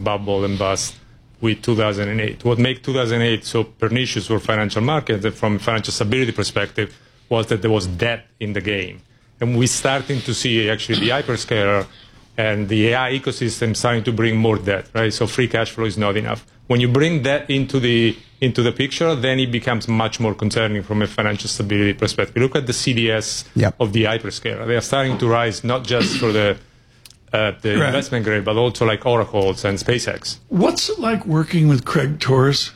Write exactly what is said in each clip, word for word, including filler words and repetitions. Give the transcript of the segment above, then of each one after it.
bubble and bust with two thousand eight. What made two thousand eight so pernicious for financial markets, and from a financial stability perspective, was that there was debt in the game. And we're starting to see actually the hyperscaler and the A I ecosystem starting to bring more debt, right? So free cash flow is not enough. When you bring that into the into the picture, then it becomes much more concerning from a financial stability perspective. Look at the C D S yep. of the hyperscaler. They are starting to rise not just for the uh, the right. investment grade, but also like Oracle's and SpaceX. What's it like working with Craig Torres?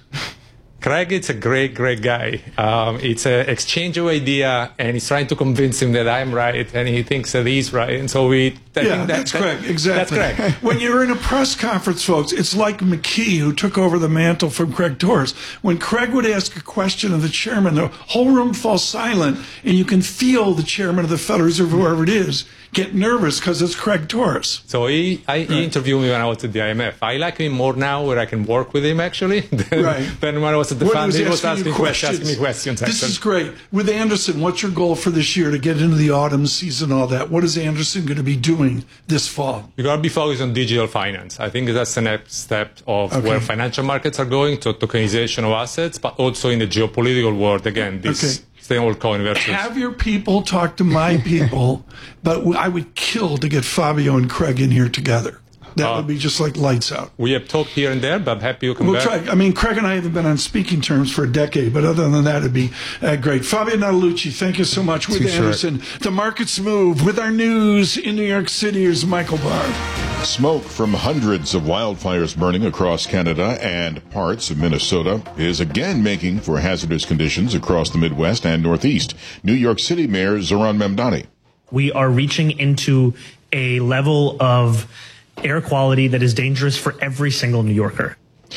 Craig is a great, great guy. Um, it's an exchange of idea, and he's trying to convince him that I'm right, and he thinks that he's right. And so we... I yeah, think that, that's that, Craig, exactly. That's Craig. When you're in a press conference, folks, it's like McKee, who took over the mantle from Craig Torres. When Craig would ask a question of the chairman, the whole room falls silent, and you can feel the chairman of the Federal Reserve, whoever it is, get nervous because it's Craig Torres. So he, I, right. he interviewed me when I was at the I M F. I like him more now where I can work with him, actually, than, right. than when I was at the fund. He was asking, questions. asking me questions. This actually. is great. With Anderson, what's your goal for this year to get into the autumn season, all that? What is Anderson going to be doing this fall? We're going to be focused on digital finance. I think that's the next step of okay. where financial markets are going, to tokenization of assets, but also in the geopolitical world, again, this... Okay. Coin versus. Have your people talk to my people, but I would kill to get Fabio and Craig in here together. That uh, would be just like lights out. We have talked here and there, but I'm happy you come we'll back. Try. I mean, Craig and I haven't been on speaking terms for a decade, but other than that, it'd be uh, great. Fabio Natallucci, thank you so much. With Too Anderson, short. The markets move. With our news in New York City, here's Michael Barr. Smoke from hundreds of wildfires burning across Canada and parts of Minnesota is again making for hazardous conditions across the Midwest and Northeast. New York City Mayor Zohran Mamdani. We are reaching into a level of air quality that is dangerous for every single New Yorker.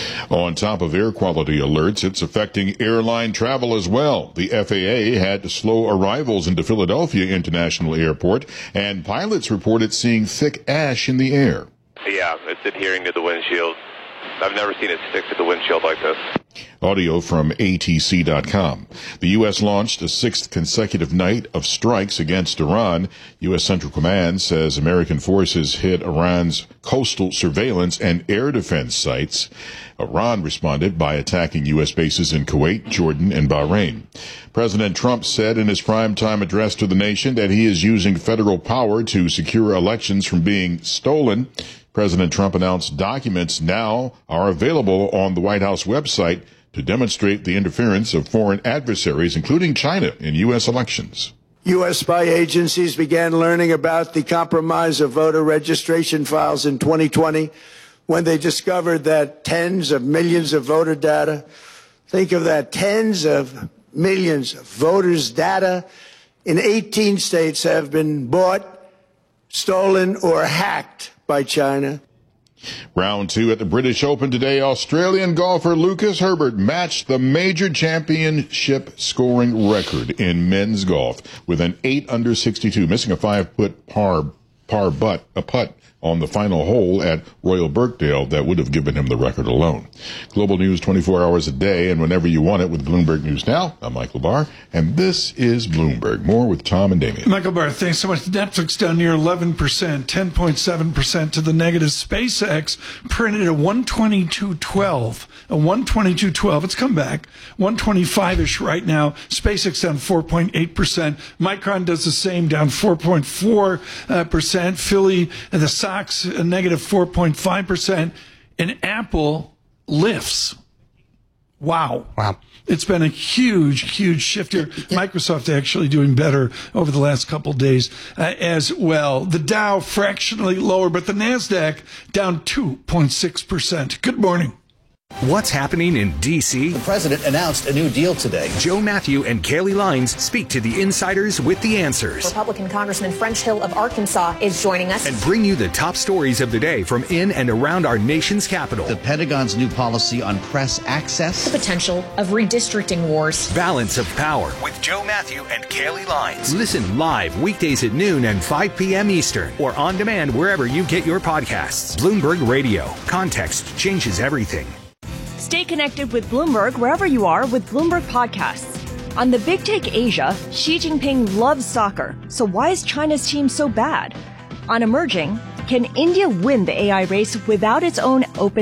On top of air quality alerts, it's affecting airline travel as well. The F A A had to slow arrivals into Philadelphia International Airport, and pilots reported seeing thick ash in the air. Yeah, it's adhering to the windshield. I've never seen it stick to the windshield like this. Audio from A T C dot com. The U S launched a sixth consecutive night of strikes against Iran. U S Central Command says American forces hit Iran's coastal surveillance and air defense sites. Iran responded by attacking U S bases in Kuwait, Jordan, and Bahrain. President Trump said in his primetime address to the nation that he is using federal power to secure elections from being stolen. President Trump announced documents now are available on the White House website to demonstrate the interference of foreign adversaries, including China, in U S elections. U S spy agencies began learning about the compromise of voter registration files in twenty twenty when they discovered that tens of millions of voter data, think of that, tens of millions of voters' data in eighteen states have been bought, stolen, or hacked by China. Round two at the British Open today, Australian golfer Lucas Herbert matched the major championship scoring record in men's golf with an eight under sixty-two, missing a five-foot par par butt, a putt on the final hole at Royal Birkdale that would have given him the record alone. Global news twenty-four hours a day and whenever you want it with Bloomberg News Now. I'm Michael Barr, and this is Bloomberg. More with Tom and Damien. Michael Barr, thanks so much. Netflix down near eleven percent, ten point seven percent to the negative. SpaceX printed a one twenty-two twelve. A one twenty-two twelve. It's come back. one twenty-five-ish right now. SpaceX down four point eight percent. Micron does the same, down four point four percent. Philly, the stocks, a negative four point five percent. And Apple lifts. Wow. Wow. It's been a huge, huge shift here. Microsoft actually doing better over the last couple of days uh, as well. The Dow fractionally lower, but the NASDAQ down two point six percent. Good morning. What's happening in D C? The president announced a new deal today. Joe Matthew and Kaylee Lines speak to the insiders with the answers. Republican Congressman French Hill of Arkansas is joining us. And bring you the top stories of the day from in and around our nation's capital. The Pentagon's new policy on press access. The potential of redistricting wars. Balance of Power with Joe Matthew and Kaylee Lines. Listen live weekdays at noon and five p.m. Eastern or on demand wherever you get your podcasts. Bloomberg Radio. Context changes everything. Stay connected with Bloomberg wherever you are with Bloomberg Podcasts. On the Big Take Asia, Xi Jinping loves soccer, so why is China's team so bad? On Emerging, can India win the A I race without its own open